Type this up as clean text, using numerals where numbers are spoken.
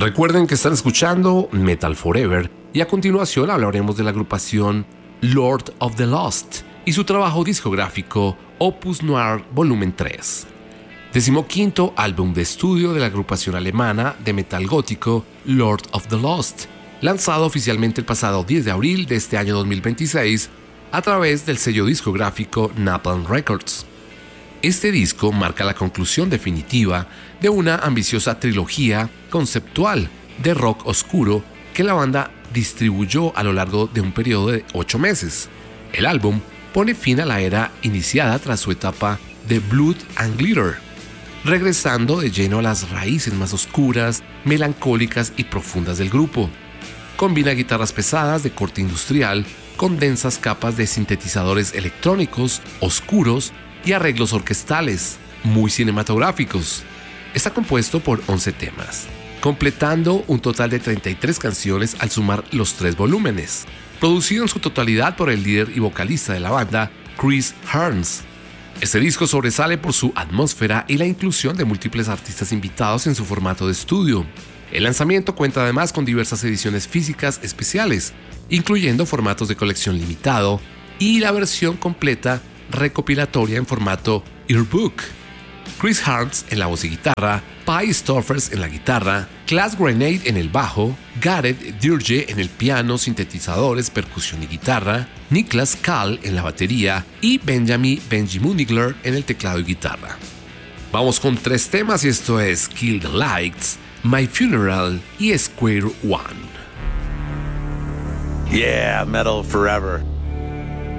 Recuerden que están escuchando Metal Forever y a continuación hablaremos de la agrupación Lord of the Lost y su trabajo discográfico Opus Noir Volumen 3. 15º álbum de estudio de la agrupación alemana de metal gótico Lord of the Lost, lanzado oficialmente el pasado 10 de abril de este año 2026 a través del sello discográfico Napalm Records. Este disco marca la conclusión definitiva de una ambiciosa trilogía conceptual de rock oscuro que la banda distribuyó a lo largo de un periodo de 8 meses. El álbum pone fin a la era iniciada tras su etapa de Blood and Glitter, regresando de lleno a las raíces más oscuras, melancólicas y profundas del grupo. Combina guitarras pesadas de corte industrial con densas capas de sintetizadores electrónicos, oscuros y arreglos orquestales, muy cinematográficos. Está compuesto por 11 temas, completando un total de 33 canciones al sumar los 3 volúmenes, producido en su totalidad por el líder y vocalista de la banda, Chris Harms. Este disco sobresale por su atmósfera y la inclusión de múltiples artistas invitados en su formato de estudio. El lanzamiento cuenta además con diversas ediciones físicas especiales, incluyendo formatos de colección limitado y la versión completa recopilatoria en formato Earbook. Chris Harms en la voz y guitarra, Pi Stoffers en la guitarra, Class Grenade en el bajo, Gareth Dirge en el piano, sintetizadores, percusión y guitarra, Niklas Kahl en la batería y Benjamin "Benji" Munigler en el teclado y guitarra. Vamos con 3 temas y esto es Kill the Lights, My Funeral y Square One. Yeah, metal forever.